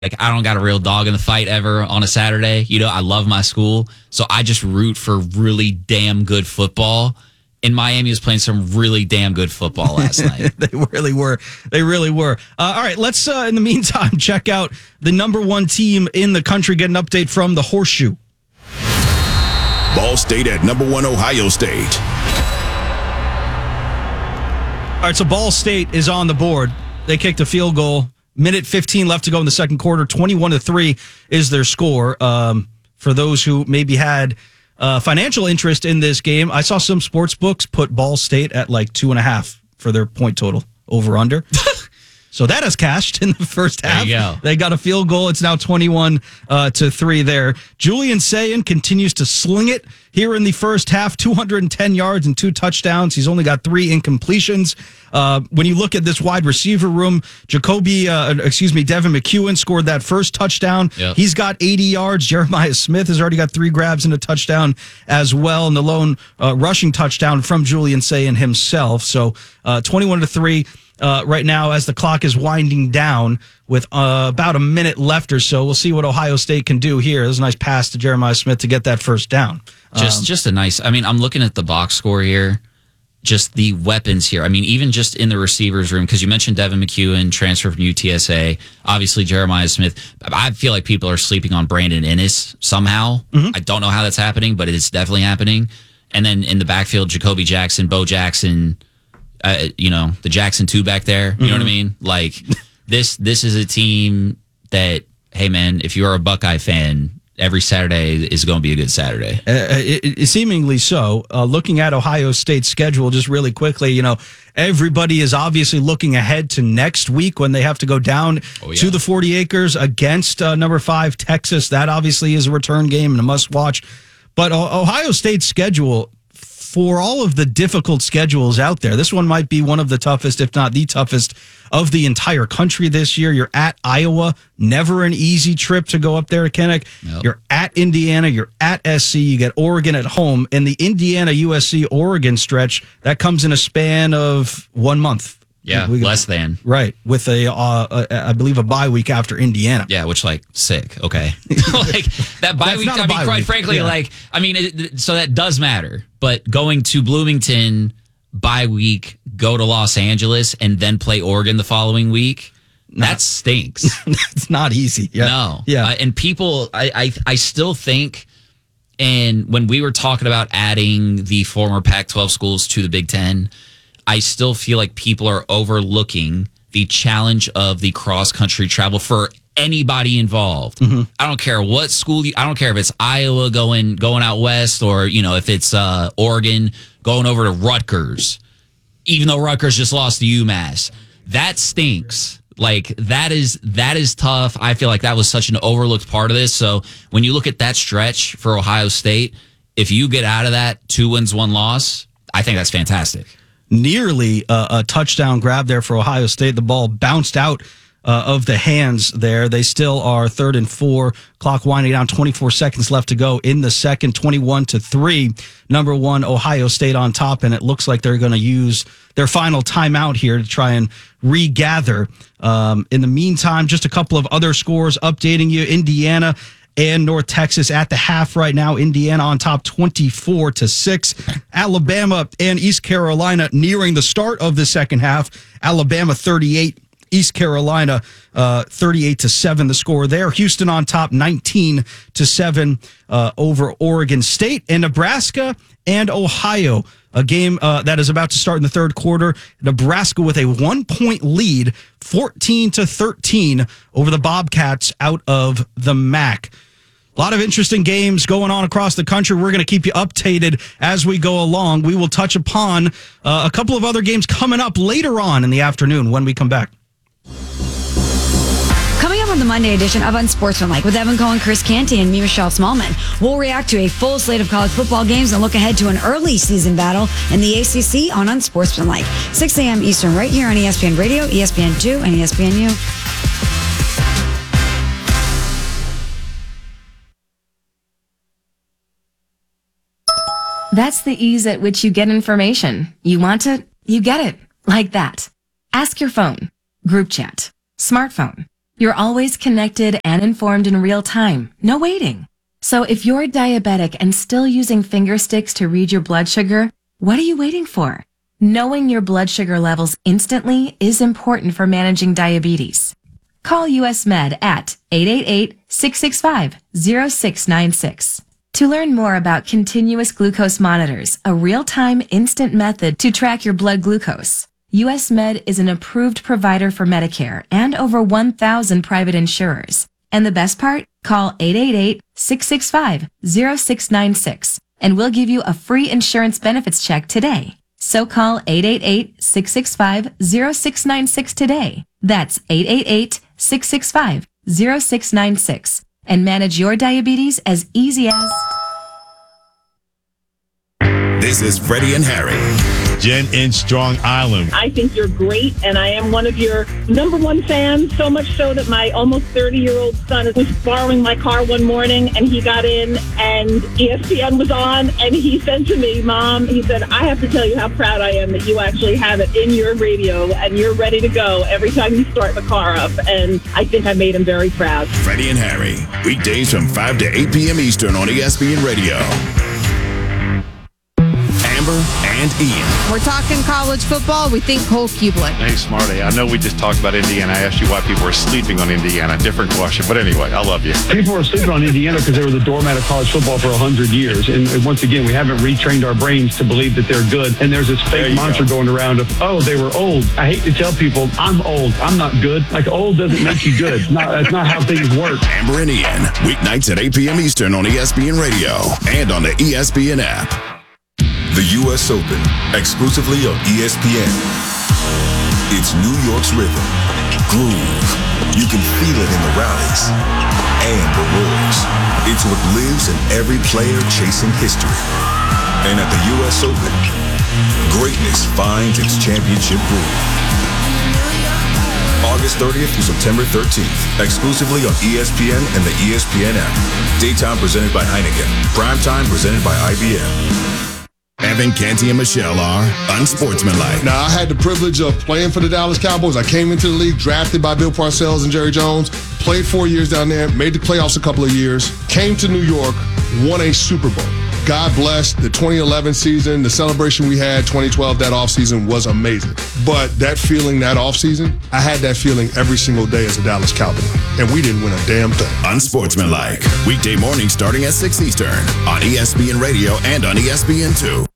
Like, I don't got a real dog in the fight ever on a Saturday. I love my school. So I just root for really damn good football. And Miami was playing some really damn good football last night. They really were. All right, let's, in the meantime, check out the number one team in the country, get an update from the Horseshoe. Ball State at number one Ohio State. All right, so Ball State is on the board. They kicked a field goal. Minute 15 left to go in the second quarter. 21-3 is their score. For those who maybe had financial interest in this game, I saw some sports books put Ball State at like 2.5 for their point total over under. So that has cashed in the first half. There you go. They got a field goal. It's now 21-3 there. Julian Sayin continues to sling it here in the first half. 210 yards and 2 touchdowns. He's only got 3 incompletions. When you look at this wide receiver room, Devin McEwen scored that first touchdown. Yep. He's got 80 yards. Jeremiah Smith has already got 3 grabs and a touchdown as well. And the lone rushing touchdown from Julian Sayin himself. So 21-3. Right now, as the clock is winding down with about a minute left or so, we'll see what Ohio State can do here. There's a nice pass to Jeremiah Smith to get that first down. Just a nice, I'm looking at the box score here, just the weapons here. Even just in the receivers room, because you mentioned Devin McEwen, transfer from UTSA, obviously Jeremiah Smith. I feel like people are sleeping on Brandon Inniss somehow. Mm-hmm. I don't know how that's happening, but it's definitely happening. And then in the backfield, Jacoby Jackson, Bo Jackson, the Jackson 2 back there. You know what I mean? Like, this is a team that, hey, man, if you're a Buckeye fan, every Saturday is going to be a good Saturday. Seemingly so. Looking at Ohio State's schedule just really quickly, everybody is obviously looking ahead to next week when they have to go down to the 40 acres against number 5 Texas. That obviously is a return game and a must-watch. But Ohio State's schedule, for all of the difficult schedules out there, this one might be one of the toughest, if not the toughest, of the entire country this year. You're at Iowa, never an easy trip to go up there to Kinnick. Yep. You're at Indiana, you're at SC, you get Oregon at home, and the Indiana, USC, Oregon stretch, that comes in a span of 1 month. Yeah, less than. Right, with I believe a bye week after Indiana. Yeah, which, sick, okay. That bye week, quite frankly, so that does matter. But going to Bloomington, bye week, go to Los Angeles, and then play Oregon the following week, that stinks. It's not easy. Yeah. No. Yeah. And people, I still think, and when we were talking about adding the former Pac-12 schools to the Big Ten, I still feel like people are overlooking the challenge of the cross-country travel for anybody involved. Mm-hmm. I don't care what school, I don't care if it's Iowa going out west or, if it's Oregon going over to Rutgers, even though Rutgers just lost to UMass. That stinks. That is tough. I feel like that was such an overlooked part of this. So when you look at that stretch for Ohio State, if you get out of that 2 wins, 1 loss, I think that's fantastic. Nearly a touchdown grab there for Ohio State. The ball bounced out of the hands there. They still are 3rd and 4. Clock winding down, 24 seconds left to go in the second, 21-3. Number 1, Ohio State on top, and it looks like they're going to use their final timeout here to try and regather. In the meantime, just a couple of other scores updating you. Indiana and North Texas at the half right now. Indiana on top 24-6. Alabama and East Carolina nearing the start of the second half. Alabama 38, East Carolina 38-7 the score there. Houston on top 19-7 over Oregon State. And Nebraska and Ohio, a game that is about to start in the third quarter. Nebraska with a 1-point lead, 14-13 over the Bobcats out of the MAC. A lot of interesting games going on across the country. We're going to keep you updated as we go along. We will touch upon a couple of other games coming up later on in the afternoon when we come back. Coming up on the Monday edition of Unsportsmanlike with Evan Cohen, Chris Canty, and me, Michelle Smallman, we'll react to a full slate of college football games and look ahead to an early season battle in the ACC on Unsportsmanlike. 6 a.m. Eastern right here on ESPN Radio, ESPN2, and ESPNU. That's the ease at which you get information. You want it, you get it. Like that. Ask your phone. Group chat. Smartphone. You're always connected and informed in real time. No waiting. So if you're diabetic and still using finger sticks to read your blood sugar, what are you waiting for? Knowing your blood sugar levels instantly is important for managing diabetes. Call US Med at 888-665-0696. To learn more about continuous glucose monitors, a real-time instant method to track your blood glucose, US Med is an approved provider for Medicare and over 1,000 private insurers. And the best part? Call 888-665-0696 and we'll give you a free insurance benefits check today. So call 888-665-0696 today. That's 888-665-0696 and manage your diabetes as easy as... This is Freddie and Harry. Jen in Strong Island. I think you're great, and I am one of your number one fans, so much so that my almost 30-year-old son was borrowing my car one morning, and he got in, and ESPN was on, and he said to me, Mom, he said, I have to tell you how proud I am that you actually have it in your radio, and you're ready to go every time you start the car up, and I think I made him very proud. Freddie and Harry, weekdays from 5 to 8 p.m. Eastern on ESPN Radio. Amber and Ian. We're talking college football. We think Cole Kubelik. Hey, Smarty, I know we just talked about Indiana. I asked you why people were sleeping on Indiana. Different question. But anyway, I love you. People are sleeping on Indiana because they were the doormat of college football for 100 years. And once again, we haven't retrained our brains to believe that they're good. And there's this fake mantra going around of, oh, they were old. I hate to tell people, I'm old. I'm not good. Like, old doesn't make you good. That's not how things work. Amber and Ian, weeknights at 8 p.m. Eastern on ESPN Radio and on the ESPN app. The U.S. Open, exclusively on ESPN. It's New York's rhythm, groove. You can feel it in the rallies and the roars. It's what lives in every player chasing history. And at the U.S. Open, greatness finds its championship groove. August 30th through September 13th, exclusively on ESPN and the ESPN app. Daytime presented by Heineken. Primetime presented by IBM. Evan, Canty, and Michelle are unsportsmanlike. Now, I had the privilege of playing for the Dallas Cowboys. I came into the league drafted by Bill Parcells and Jerry Jones, played 4 years down there, made the playoffs a couple of years, came to New York, won a Super Bowl. God bless the 2011 season, the celebration we had 2012, that offseason was amazing. But that feeling, that offseason, I had that feeling every single day as a Dallas Cowboy. And we didn't win a damn thing. Unsportsmanlike. Weekday morning starting at 6 Eastern on ESPN Radio and on ESPN2.